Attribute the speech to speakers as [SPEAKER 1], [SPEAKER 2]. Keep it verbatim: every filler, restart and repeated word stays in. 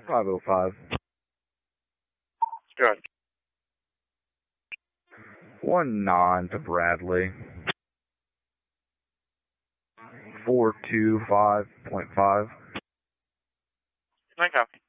[SPEAKER 1] five oh five.
[SPEAKER 2] Good.
[SPEAKER 1] One nine to Bradley. four two five point five.
[SPEAKER 2] I copy.